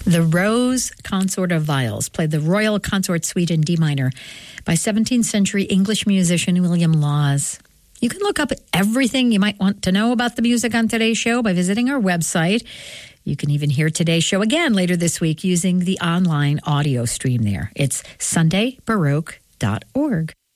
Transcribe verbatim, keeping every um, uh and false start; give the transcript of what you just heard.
The Rose Consort of Viols played the Royal Consort Suite in D minor by seventeenth century English musician William Laws. You can look up everything you might want to know about the music on today's show by visiting our website. You can even hear today's show again later this week using the online audio stream there. It's sunday baroque dot org.